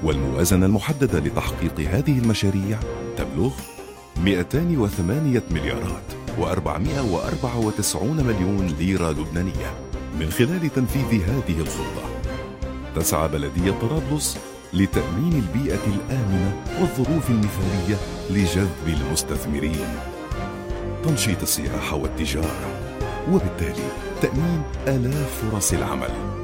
والموازنة المحددة لتحقيق هذه المشاريع تبلغ 208 مليارات و494 مليون ليرة لبنانية. من خلال تنفيذ هذه الخطة تسعى بلدية طرابلس لتأمين البيئة الآمنة والظروف المثالية لجذب المستثمرين، تنشيط السياحة والتجارة، وبالتالي تأمين آلاف فرص العمل.